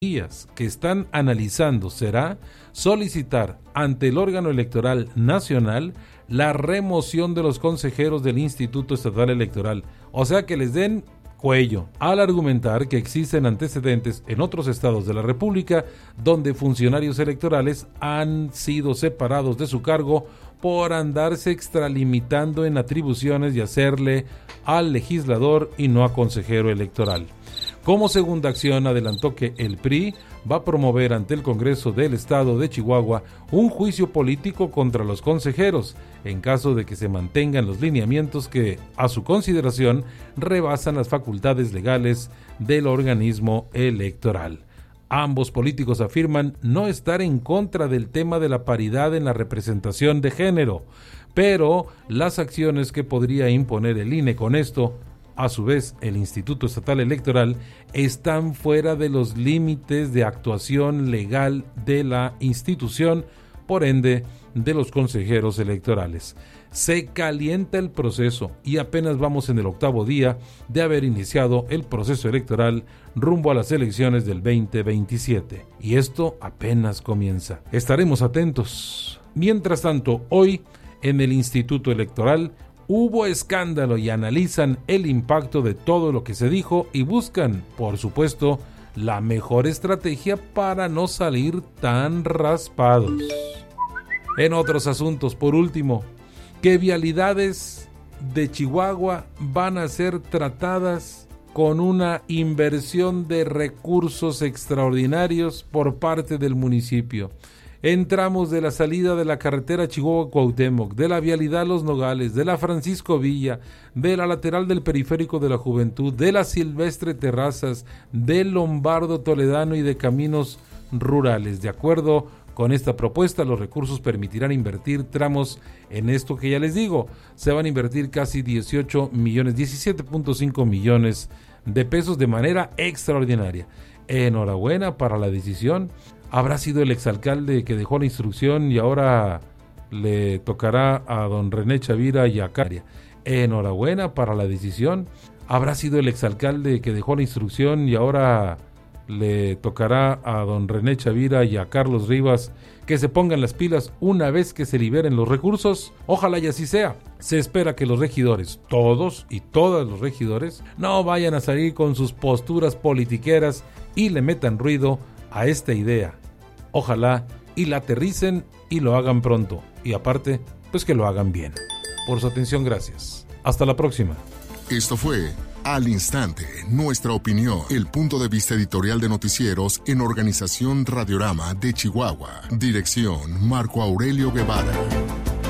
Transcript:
que están analizando será solicitar ante el órgano electoral nacional la remoción de los consejeros del Instituto Estatal Electoral, o sea que les den cuello, al argumentar que existen antecedentes en otros estados de la República donde funcionarios electorales han sido separados de su cargo por andarse extralimitando en atribuciones y hacerle al legislador y no a consejero electoral. Como segunda acción, adelantó que el PRI va a promover ante el Congreso del Estado de Chihuahua un juicio político contra los consejeros, en caso de que se mantengan los lineamientos que, a su consideración, rebasan las facultades legales del organismo electoral. Ambos políticos afirman no estar en contra del tema de la paridad en la representación de género, pero las acciones que podría imponer el INE con esto, a su vez el Instituto Estatal Electoral, están fuera de los límites de actuación legal de la institución, por ende de los consejeros electorales. Se calienta el proceso y apenas vamos en el 8º día de haber iniciado el proceso electoral rumbo a las elecciones del 2027. Y esto apenas comienza. Estaremos atentos. Mientras tanto, hoy en el Instituto Electoral hubo escándalo y analizan el impacto de todo lo que se dijo y buscan, por supuesto, la mejor estrategia para no salir tan raspados. En otros asuntos, por último, ¿qué vialidades de Chihuahua van a ser tratadas con una inversión de recursos extraordinarios por parte del municipio? Entramos de la salida de la carretera Chihuahua-Cuauhtémoc, de la vialidad Los Nogales, de la Francisco Villa, de la lateral del Periférico de la Juventud, de la Silvestre Terrazas, del Lombardo Toledano y de caminos rurales. De acuerdo con esta propuesta, los recursos permitirán invertir tramos en esto que ya les digo. Se van a invertir casi 17.5 millones de pesos de manera extraordinaria. Enhorabuena para la decisión. Habrá sido el exalcalde que dejó la instrucción y ahora le tocará a don René Chavira y a Caria. Enhorabuena para la decisión. Habrá sido el exalcalde que dejó la instrucción y ahora le tocará a don René Chavira y a Carlos Rivas que se pongan las pilas una vez que se liberen los recursos. Ojalá y así sea. Se espera que los regidores, todos y todas los regidores, no vayan a salir con sus posturas politiqueras y le metan ruido a esta idea. Ojalá y la aterricen y lo hagan pronto. Y aparte, pues que lo hagan bien. Por su atención, gracias. Hasta la próxima. Esto fue Al Instante, nuestra opinión, el punto de vista editorial de noticieros en Organización Radiorama de Chihuahua. Dirección, Marco Aurelio Guevara.